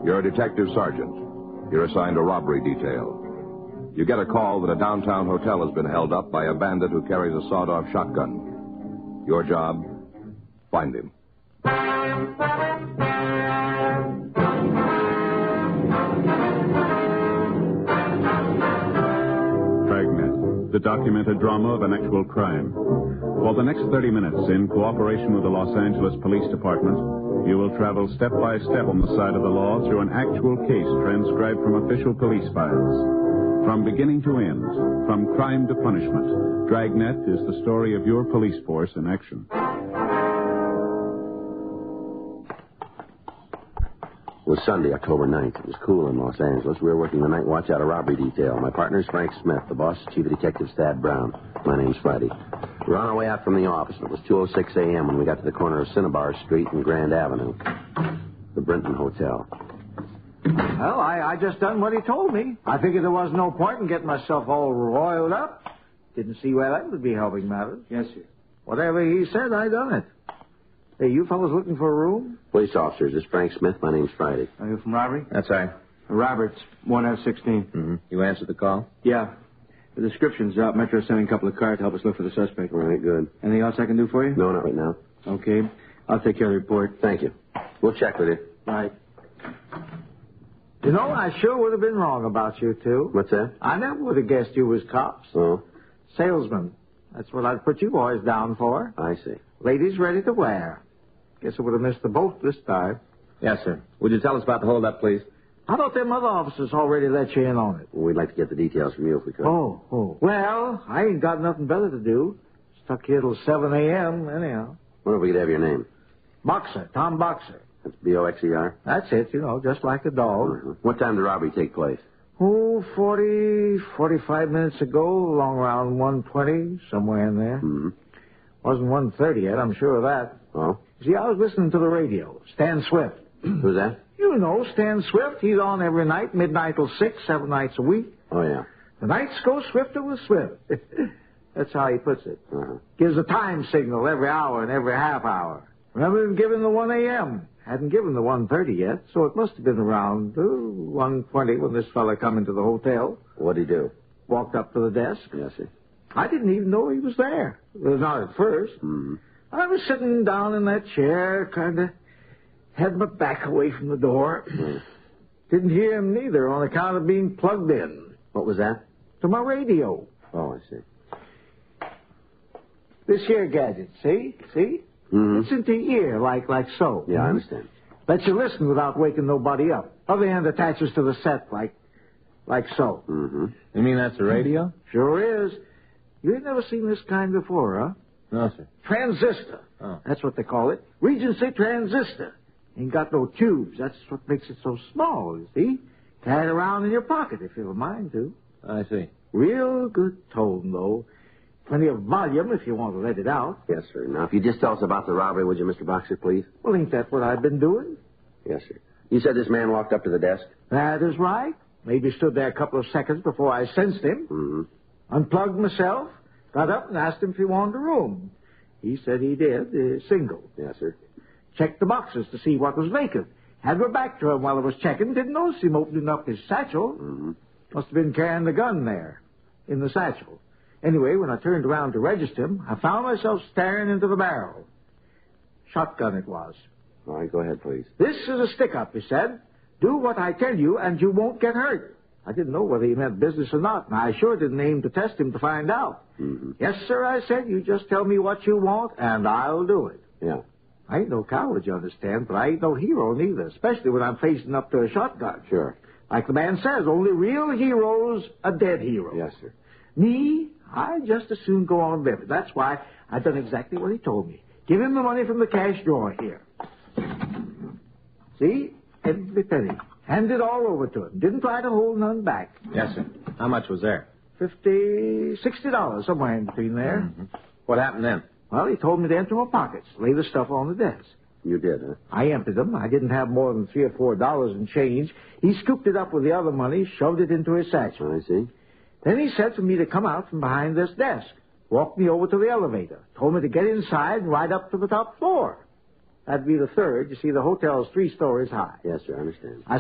You're a detective sergeant. You're assigned a robbery detail. You get a call that a downtown hotel has been held up by a bandit who carries a sawed-off shotgun. Your job? Find him. Dragnet, the documented drama of an actual crime. For the next 30 minutes, in cooperation with the Los Angeles Police Department, you will travel step by step on the side of the law through an actual case transcribed from official police files. From beginning to end, from crime to punishment, Dragnet is the story of your police force in action. It was Sunday, October 9th. It was cool in Los Angeles. We were working the night watch out of robbery detail. My partner's Frank Smith. The boss is Chief Detective Thad Brown. My name's Friday. We were on our way out from the office, and it was 2:06 a.m. when we got to the corner of Cinnabar Street and Grand Avenue. The Brinton Hotel. Well, I just done what he told me. I figured there was no point in getting myself all roiled up. Didn't see where that would be helping matters. Yes, sir. Whatever he said, I done it. Hey, you fellas looking for a room? Police officers, this is Frank Smith. My name's Friday. Are you from robbery? That's right. Roberts, 1F16. Mm-hmm. You answered the call? Yeah. The description's out. Metro's sending a couple of cars to help us look for the suspect. All right, good. Anything else I can do for you? No, not right now. Okay. I'll take care of the report. Thank you. We'll check with you. Right. You know, I sure would have been wrong about you two. What's that? I never would have guessed you was cops. Oh, Salesmen. That's what I'd put you boys down for. I see. Ladies ready to wear. Guess I would have missed the boat this time. Yes, sir. Would you tell us about the holdup, please? I thought them other officers already let you in on it. Well, we'd like to get the details from you if we could. Oh. Well, I ain't got nothing better to do. Stuck here till 7 a.m. anyhow. Wonder if we could have your name. Boxer, Tom Boxer. That's Boxer. That's it, just like a dog. Mm-hmm. What time did the robbery take place? 45 minutes ago, along around 1:20, somewhere in there. Mm-hmm. Wasn't 1:30 yet, I'm sure of that. Oh? See, I was listening to the radio. Stan Swift. Who's that? You know Stan Swift. He's on every night, midnight till 6, 7 nights a week. Oh, yeah. The nights go swifter with Swift. That's how he puts it. Uh-huh. Gives a time signal every hour and every half hour. Remember him giving the 1 a.m. Hadn't given the 1:30 yet, so it must have been around 1:20 when this fella come into the hotel. What'd he do? Walked up to the desk. Yes, sir. I didn't even know he was there. Well, not at first. Mm-hmm. I was sitting down in that chair, kind of had my back away from the door. Mm. Didn't hear him neither on account of being plugged in. What was that? To my radio. Oh, I see. This here gadget, see? Mm-hmm. It's into your ear, like so. Yeah, I understand. Lets you listen without waking nobody up. Other end attaches to the set, like so. Mm-hmm. You mean that's a radio? Sure is. You ain't never seen this kind before, huh? No, sir. Transistor. Oh. That's what they call it. Regency transistor. Ain't got no tubes. That's what makes it so small, you see? Carry it around in your pocket if you have a mind to. I see. Real good tone, though. Plenty of volume if you want to let it out. Yes, sir. Now, if you just tell us about the robbery, would you, Mr. Boxer, please? Well, ain't that what I've been doing? Yes, sir. You said this man walked up to the desk? That is right. Maybe stood there a couple of seconds before I sensed him. Mm-hmm. Unplugged myself. Got up and asked him if he wanted a room. He said he did, single. Yes, sir. Checked the boxes to see what was vacant. Had my back to him while I was checking. Didn't notice him opening up his satchel. Mm-hmm. Must have been carrying the gun there, in the satchel. Anyway, when I turned around to register him, I found myself staring into the barrel. Shotgun it was. All right, go ahead, please. This is a stick-up, he said. Do what I tell you, and you won't get hurt. I didn't know whether he meant business or not, and I sure didn't aim to test him to find out. Mm-hmm. Yes, sir, I said. You just tell me what you want, and I'll do it. Yeah. I ain't no coward, you understand, but I ain't no hero neither, especially when I'm facing up to a shotgun. Sure. Like the man says, only real heroes a dead hero. Yes, sir. Me, I'd just as soon go on living. That's why I done exactly what he told me. Give him the money from the cash drawer here. See? Every penny. Hand it all over to him. Didn't try to hold none back. Yes, sir. How much was there? $60, somewhere in between there. Mm-hmm. What happened then? Well, he told me to empty my pockets, lay the stuff on the desk. You did, huh? I emptied them. I didn't have more than $3 or $4 in change. He scooped it up with the other money, shoved it into his satchel. I see. Then he said for me to come out from behind this desk. Walked me over to the elevator. Told me to get inside and ride up to the top floor. That'd be the third. You see, the hotel's 3 stories high. Yes, sir, I understand. I